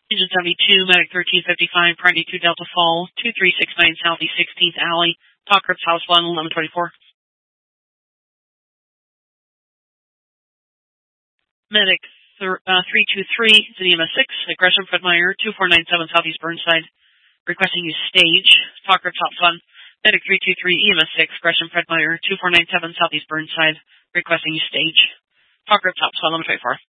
Engine 72, Medic 1355, Priority 2 Delta Fall, 2369 Southeast 16th Alley, Talk Groups House 1, 1124. Medic 323, Zenema 6, Gresham Fred Meyer, 2497 Southeast Burnside, requesting you stage, Talk Groups House 1. Medic 323, EMS 6, Gresham Fred Meyer, 2497 Southeast Burnside, requesting you stage, Talk Groups House 1, 1124.